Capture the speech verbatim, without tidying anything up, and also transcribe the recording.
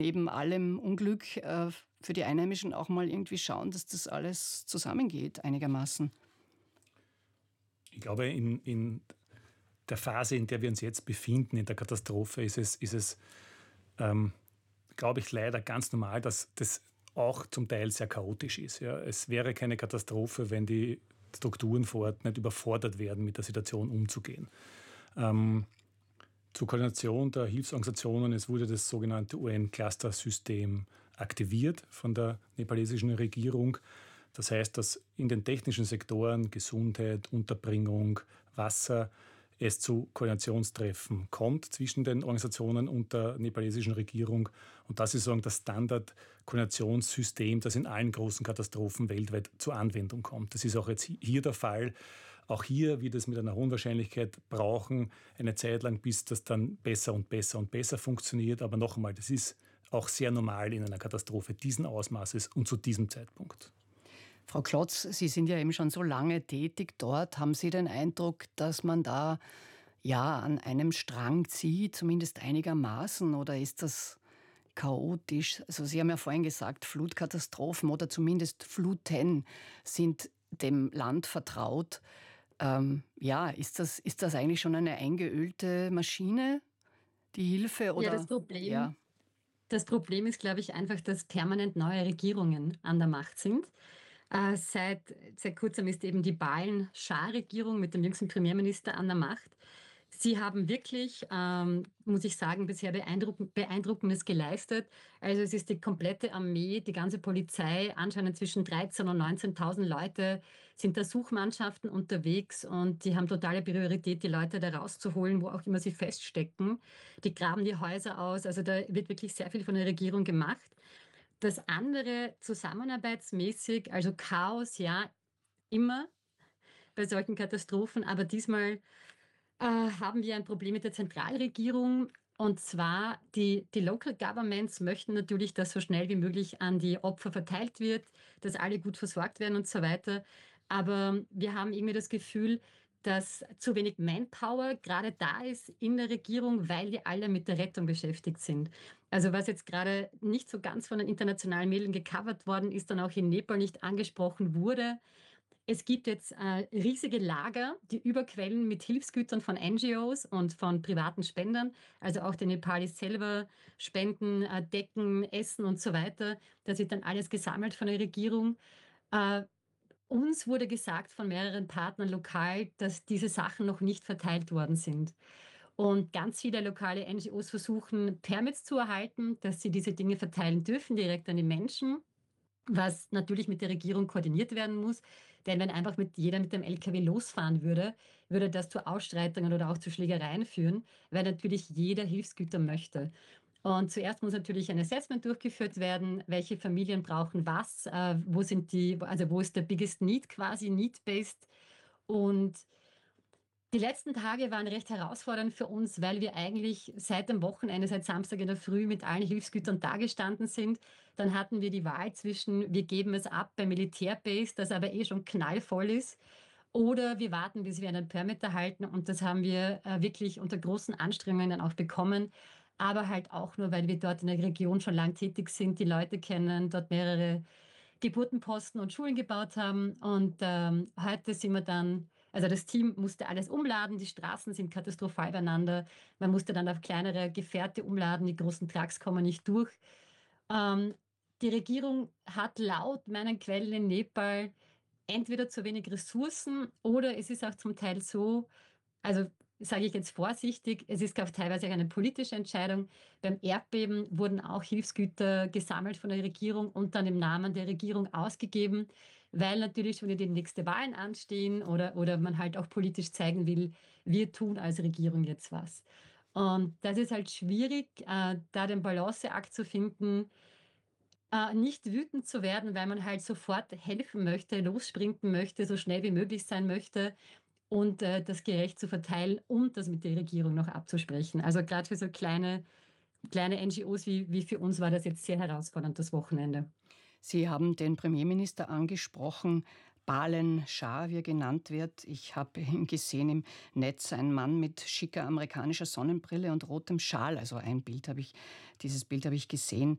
neben allem Unglück äh, für die Einheimischen auch mal irgendwie schauen, dass das alles zusammengeht einigermaßen? Ich glaube, in, in der Phase, in der wir uns jetzt befinden, in der Katastrophe, ist es, ist es ähm, glaube ich, leider ganz normal, dass das auch zum Teil sehr chaotisch ist. Ja. Es wäre keine Katastrophe, wenn die Strukturen vor Ort nicht überfordert werden, mit der Situation umzugehen. Ähm, zur Koordination der Hilfsorganisationen, es wurde das sogenannte U N-Cluster-System aktiviert von der nepalesischen Regierung. Das heißt, dass in den technischen Sektoren Gesundheit, Unterbringung, Wasser es zu Koordinationstreffen kommt zwischen den Organisationen und der nepalesischen Regierung. Und das ist sozusagen das Standard-Koordinationssystem, das in allen großen Katastrophen weltweit zur Anwendung kommt. Das ist auch jetzt hier der Fall. Auch hier wird es mit einer hohen Wahrscheinlichkeit brauchen, eine Zeit lang, bis das dann besser und besser und besser funktioniert. Aber noch einmal, das ist auch sehr normal in einer Katastrophe diesen Ausmaßes und zu diesem Zeitpunkt. Frau Klotz, Sie sind ja eben schon so lange tätig dort. Haben Sie den Eindruck, dass man da ja an einem Strang zieht, zumindest einigermaßen? Oder ist das chaotisch? Also Sie haben ja vorhin gesagt, Flutkatastrophen oder zumindest Fluten sind dem Land vertraut. Ähm, ja, ist das, ist das eigentlich schon eine eingeölte Maschine, die Hilfe? Ja, Oder das Problem, ja. das Problem ist, glaube ich, einfach, dass permanent neue Regierungen an der Macht sind. Äh, seit, seit kurzem ist eben die Balen-Schah-Regierung mit dem jüngsten Premierminister an der Macht. Sie haben wirklich, ähm, muss ich sagen, bisher beeindruck Beeindruckendes geleistet. Also es ist die komplette Armee, die ganze Polizei, anscheinend zwischen dreizehntausend und neunzehntausend Leute sind da Suchmannschaften unterwegs und die haben totale Priorität, die Leute da rauszuholen, wo auch immer sie feststecken. Die graben die Häuser aus, also da wird wirklich sehr viel von der Regierung gemacht. Das andere zusammenarbeitsmäßig, also Chaos, ja, immer bei solchen Katastrophen, aber diesmal äh, haben wir ein Problem mit der Zentralregierung. Und zwar, die, die Local Governments möchten natürlich, dass so schnell wie möglich an die Opfer verteilt wird, dass alle gut versorgt werden und so weiter. Aber wir haben irgendwie das Gefühl, dass zu wenig Manpower gerade da ist in der Regierung, weil die alle mit der Rettung beschäftigt sind. Also was jetzt gerade nicht so ganz von den internationalen Medien gecovert worden ist, dann auch in Nepal nicht angesprochen wurde. Es gibt jetzt äh, riesige Lager, die überquellen mit Hilfsgütern von N G Os und von privaten Spendern. Also auch die Nepalis selber spenden, äh, Decken, Essen und so weiter. Das wird dann alles gesammelt von der Regierung. Äh, uns wurde gesagt von mehreren Partnern lokal, dass diese Sachen noch nicht verteilt worden sind. Und ganz viele lokale N G Os versuchen, Permits zu erhalten, dass sie diese Dinge verteilen dürfen, direkt an die Menschen, was natürlich mit der Regierung koordiniert werden muss. Denn wenn einfach mit jeder mit dem L K W losfahren würde, würde das zu Ausschreitungen oder auch zu Schlägereien führen, weil natürlich jeder Hilfsgüter möchte. Und zuerst muss natürlich ein Assessment durchgeführt werden, welche Familien brauchen was, äh, wo sind die, also wo ist der biggest need quasi, need-based. Und die letzten Tage waren recht herausfordernd für uns, weil wir eigentlich seit dem Wochenende, seit Samstag in der Früh mit allen Hilfsgütern dagestanden sind. Dann hatten wir die Wahl zwischen, wir geben es ab bei Militärbase, das aber eh schon knallvoll ist, oder wir warten, bis wir einen Permit erhalten. Und das haben wir äh, wirklich unter großen Anstrengungen dann auch bekommen. Aber halt auch nur, weil wir dort in der Region schon lang tätig sind, die Leute kennen, dort mehrere Geburtenposten und Schulen gebaut haben. Und ähm, heute sind wir dann, also das Team musste alles umladen, die Straßen sind katastrophal beieinander. Man musste dann auf kleinere Gefährte umladen, die großen Trucks kommen nicht durch. Ähm, die Regierung hat laut meinen Quellen in Nepal entweder zu wenig Ressourcen oder es ist auch zum Teil so, also sage ich jetzt vorsichtig, es ist auch teilweise eine politische Entscheidung. Beim Erdbeben wurden auch Hilfsgüter gesammelt von der Regierung und dann im Namen der Regierung ausgegeben, weil natürlich schon die nächsten Wahlen anstehen oder, oder man halt auch politisch zeigen will, wir tun als Regierung jetzt was. Und das ist halt schwierig, äh, da den Balanceakt zu finden, äh, nicht wütend zu werden, weil man halt sofort helfen möchte, lossprinten möchte, so schnell wie möglich sein möchte und äh, das gerecht zu verteilen und das mit der Regierung noch abzusprechen. Also gerade für so kleine, kleine N G Os wie, wie für uns war das jetzt sehr herausfordernd, das Wochenende. Sie haben den Premierminister angesprochen. Balen Shah, wie er genannt wird. Ich habe ihn gesehen im Netz, ein Mann mit schicker amerikanischer Sonnenbrille und rotem Schal. Also ein Bild habe ich, dieses Bild habe ich gesehen.